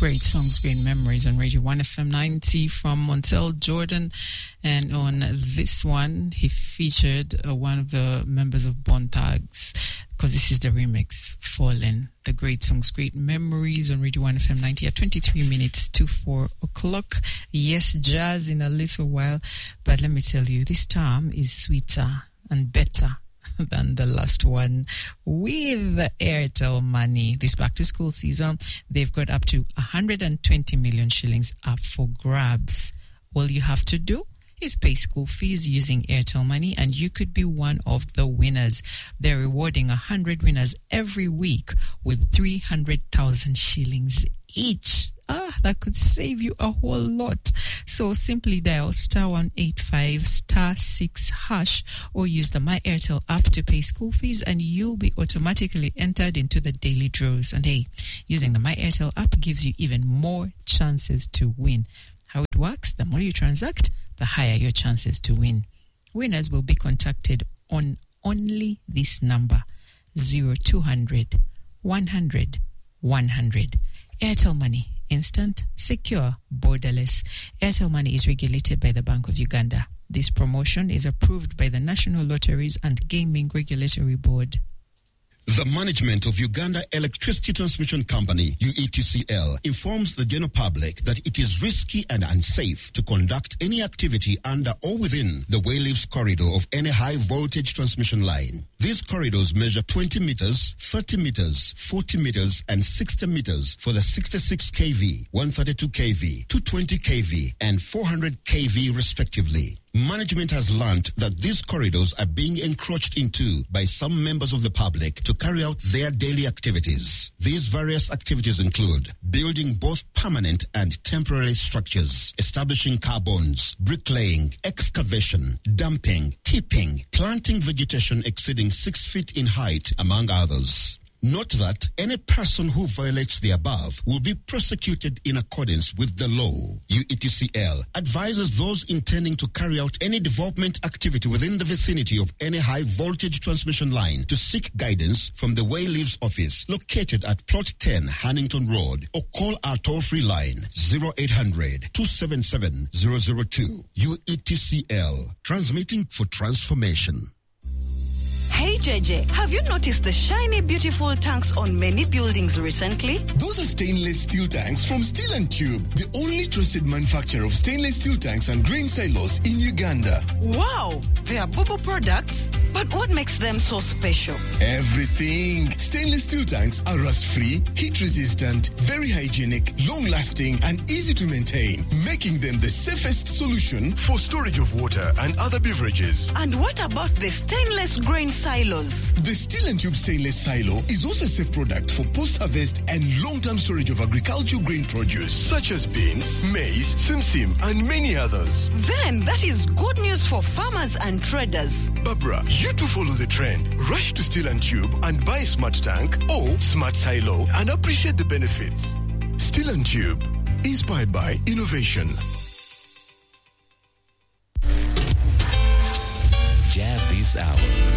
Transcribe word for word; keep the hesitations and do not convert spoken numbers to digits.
Great songs, great memories on Radio one F M ninety from Montel Jordan. And on this one, he featured uh, one of the members of Bone Thugs, because this is the remix, Fallen. The great songs, great memories on Radio one F M ninety at twenty-three minutes to four o'clock. Yes, jazz in a little while. But let me tell you, this time is sweeter and better than the last one with Airtel Money. This back to school season, they've got up to one hundred twenty million shillings up for grabs. All you have to do is pay school fees using Airtel Money and you could be one of the winners. They're rewarding one hundred winners every week with three hundred thousand shillings each. Ah, that could save you a whole lot. So simply dial star one eight five star six hash or use the My Airtel app to pay school fees and you'll be automatically entered into the daily draws. And hey, using the My Airtel app gives you even more chances to win. How it works, the more you transact, the higher your chances to win. Winners will be contacted on only this number, zero two hundred one hundred one hundred. Airtel Money. Instant, secure, borderless. Airtel Money is regulated by the Bank of Uganda. This promotion is approved by the National Lotteries and Gaming Regulatory Board. The management of Uganda Electricity Transmission Company, U E T C L, informs the general public that it is risky and unsafe to conduct any activity under or within the Wayleaves corridor of any high-voltage transmission line. These corridors measure twenty meters, thirty meters, forty meters, and sixty meters for the sixty-six kilovolt, one thirty-two kilovolt, two twenty kilovolt, and four hundred kilovolt respectively. Management has learned that these corridors are being encroached into by some members of the public to carry out their daily activities. These various activities include building both permanent and temporary structures, establishing car bonds, bricklaying, excavation, dumping, tipping, planting vegetation exceeding six feet in height, among others. Note that any person who violates the above will be prosecuted in accordance with the law. U E T C L advises those intending to carry out any development activity within the vicinity of any high-voltage transmission line to seek guidance from the Wayleaves office located at Plot ten, Hannington Road, or call our toll-free line zero eight hundred two seven seven zero zero two. U E T C L, transmitting for transformation. Hey J J, have you noticed the shiny, beautiful tanks on many buildings recently? Those are stainless steel tanks from Steel and Tube, the only trusted manufacturer of stainless steel tanks and grain silos in Uganda. Wow, they are Bobo products, but what makes them so special? Everything. Stainless steel tanks are rust-free, heat-resistant, very hygienic, long-lasting, and easy to maintain, making them the safest solution for storage of water and other beverages. And what about the stainless grain silos? The Steel and Tube stainless silo is also a safe product for post-harvest and long-term storage of agricultural grain produce, such as beans, maize, simsim, and many others. Then that is good news for farmers and traders. Barbara, you too follow the trend. Rush to Steel and Tube and buy a smart tank or smart silo and appreciate the benefits. Steel and Tube, inspired by innovation. Jazz this hour.